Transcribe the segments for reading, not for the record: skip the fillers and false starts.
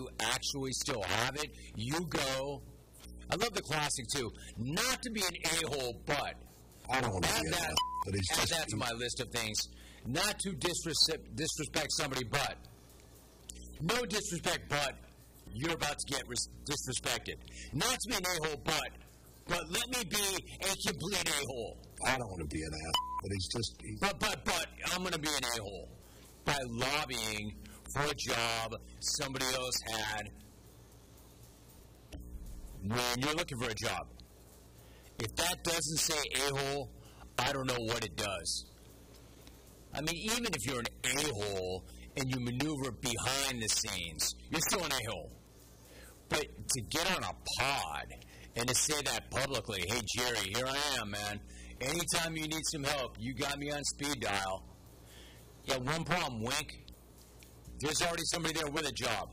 you actually still have it, you go. I love the classic, too. Not to be an a-hole, but I don't want to be add that to my list of things. Not to disrespect somebody, but no disrespect, but you're about to get disrespected. Not to be an a-hole, but let me be a complete a-hole. I don't want to be an asshole, but he's just... But I'm going to be an a-hole by lobbying for a job somebody else had when you're looking for a job. If that doesn't say a-hole, I don't know what it does. I mean, even if you're an a-hole and you maneuver behind the scenes, you're still an a-hole. But to get on a pod and to say that publicly, hey, Jerry, here I am, man. Anytime you need some help, you got me on speed dial. Yeah, one problem, wink. There's already somebody there with a job.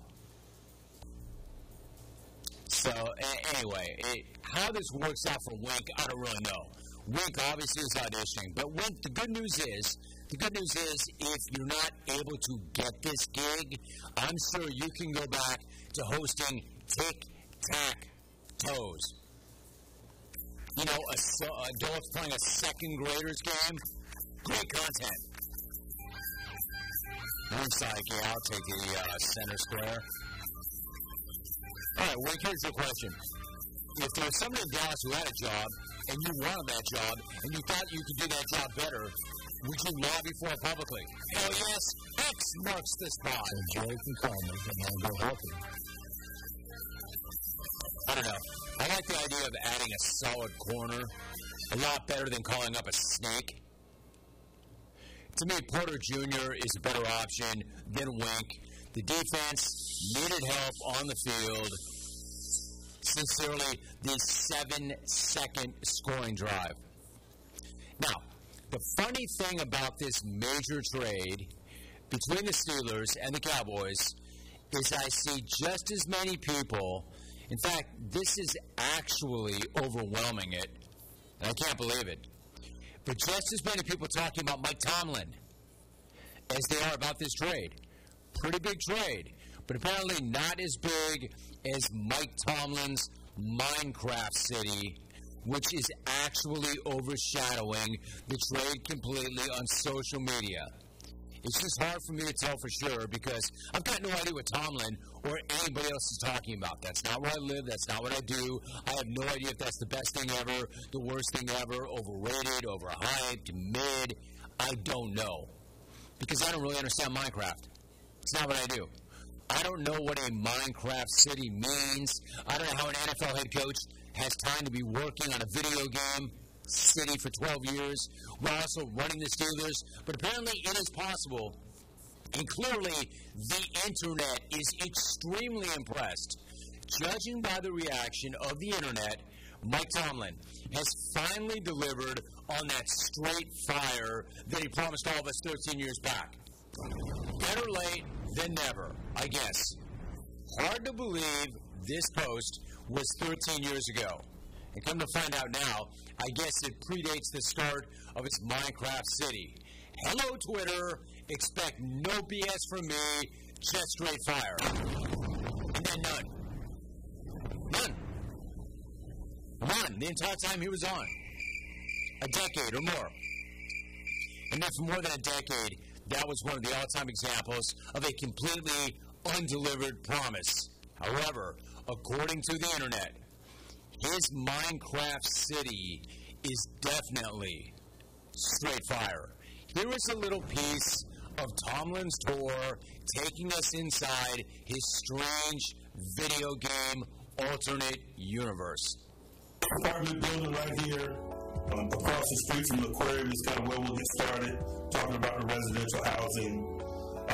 So, anyway, how this works out for Wink, I don't really know. Wink obviously is auditioning, but Wink, the good news is if you're not able to get this gig, I'm sure you can go back to hosting Tic-Tac-Toes. You know, adults playing a second graders game. Great content. I'm sorry, yeah, I'll take the center square. All right, Wink, here's your question. If there was somebody in Dallas who had a job, and you wanted that job, and you thought you could do that job better, would you lobby for it publicly? Hell yes, X marks the spot. And Jerry can call me, and I'll go help him. I don't know. I like the idea of adding a solid corner. A lot better than calling up a snake. To me, Porter Jr. is a better option than Wink. The defense needed help on the field. Sincerely, the 7-second scoring drive. Now, the funny thing about this major trade between the Steelers and the Cowboys is I see just as many people. In fact, this is actually overwhelming it, and I can't believe it. But just as many people talking about Mike Tomlin as they are about this trade. Pretty big trade, but apparently not as big as Mike Tomlin's Minecraft City, which is actually overshadowing the trade completely on social media. It's just hard for me to tell for sure because I've got no idea what Tomlin or anybody else is talking about. That's not where I live. That's not what I do. I have no idea if that's the best thing ever, the worst thing ever, overrated, overhyped, mid. I don't know because I don't really understand Minecraft. It's not what I do. I don't know what a Minecraft City means. I don't know how an NFL head coach has time to be working on a video game city for 12 years while also running the Steelers. But apparently it is possible. And clearly the internet is extremely impressed. Judging by the reaction of the internet, Mike Tomlin has finally delivered on that straight fire that he promised all of us 13 years back. Better late than never, I guess. Hard to believe this post was 13 years ago. And come to find out now, I guess it predates the start of its Minecraft City. Hello, Twitter. Expect no BS from me, just straight fire. And then none. None. None the entire time he was on. A decade or more. And then for more than a decade, that was one of the all-time examples of a completely undelivered promise. However, according to the internet, his Minecraft City is definitely straight fire. Here is a little piece of Tomlin's tour taking us inside his strange video game alternate universe. Apartment building right here, across the street from the aquarium is kind of where we'll get started, talking about the residential housing